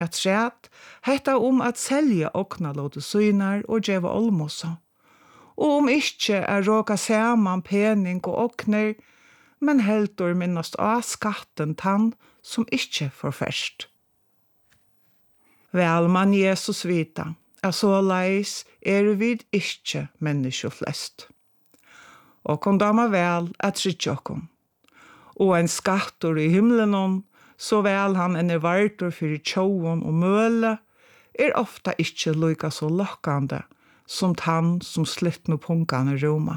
At træt, hetta at selja oknalåte synar og djeva olmosa. Og ikkje råka saman pening og okner, men heldur minnast av skatten tann som ikkje forferst. Vel man Jesus vita, så leis vid ikkje menneskje flest. Og kondama vel tryggja okkom. Og en skattor i himmelen så vel han vartor fyrir tjåon og møle, ofta ikkje lukka så lokkande som han som slittno punkane roma.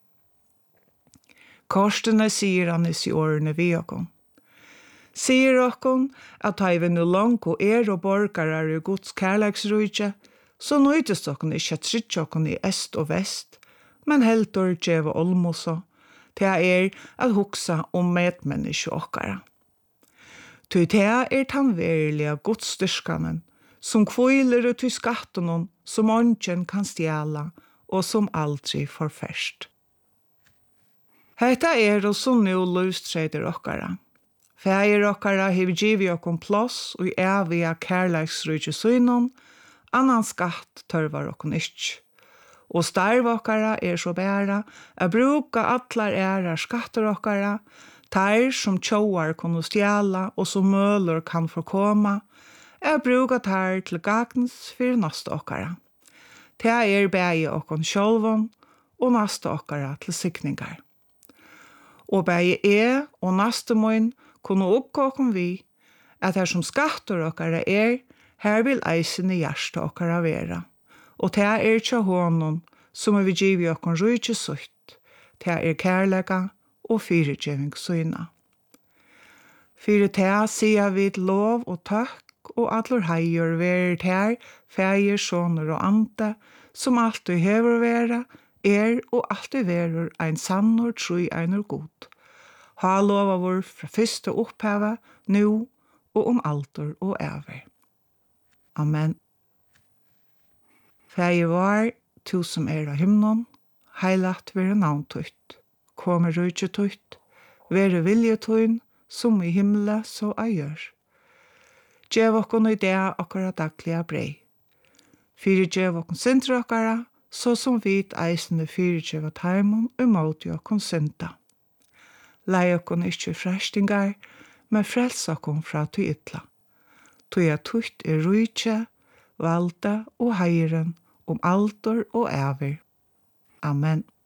Korstene sier han i årene vi okkom. Sier okkom at vi nu langt og og borgarar i Guds kærleiksrujtje, så nøydes okkom ikkje tryggja okkom i est og vest, men heldur djeva olmosa, til at hugsa medmenneske okkara. Ty det tan verilige godstyrskanen, som kviler ut i skatten som ongen kan stjæla, og som aldri forferst. Hetta og som nu løstreder okkara. Fægir okkara hev givi okkom plass og evige kærleiksrujtje synon, annan skatt tørvar okkom ikkje. Og starv okkara så bæra bruka atlar skatter okkara, teir som tjauar kunne stjæla og som møler kan forkoma, bruka teir til gagns fyrir nasta okkara. Det bægi okkon sjálvon og nasta okkara til sikningar. Og bægi og nasta moin kunne okka okkom vi, at her som skattur okkara her vil eisen i hjärsta okkara vera. Og det tja honom som vi givi okkon rujtje sutt, det kærlega og fyrirgjeving syna. Fyrir det sier vi lov og takk, og allur heier verir her, fægir, soner og ante, som alltid hever vera, og alltid verur ein sannor trui einur god. Ha lova vår fra fyrste oppheva, nu og altor og ever. Amen. Fægir var, tu som av himnon, heilat være navn tutt, kommer rujtje tutt, være vilje tuin, som i himle så gjør. Gjev okkon i det okkara dagliga brei. Fyri gjev okkon sintra okkara, så som vit eisende fyri gjev taimon måti okkon sinta. Lei okkon ikkje frestingar, men frels okkon fra tu ytla. Tu tutt rujtje, valda og heiren, altor og ever. Amen.